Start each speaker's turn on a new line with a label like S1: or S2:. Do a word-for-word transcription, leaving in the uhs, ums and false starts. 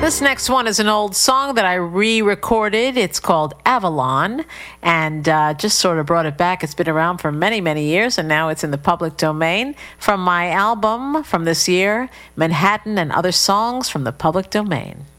S1: This next one is an old song that I re-recorded. It's called Avalon, and uh, just sort of brought it back. It's been around for many, many years, and now it's in the public domain. From my album from this year, Manhattan and Other Songs from the Public Domain.